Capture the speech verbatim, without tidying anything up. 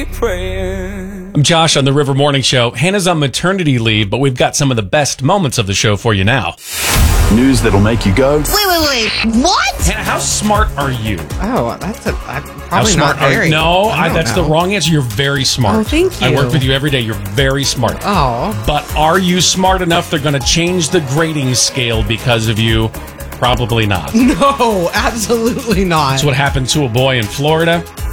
keep praying. I'm Josh on the River Morning Show. Hannah's on maternity leave, but we've got some of the best moments of the show for you now. News that'll make you go. Wait, wait, wait. What? Hannah, how smart are you? Oh, that's a I, How probably smart not are very. you? No, I I, don't that's know. the wrong answer. You're very smart. Oh, thank I work you. with you every day. You're very smart. Oh, But are you smart enough they're going to change the grading scale because of you? Probably not. no, absolutely not. That's what happened to a boy in Florida.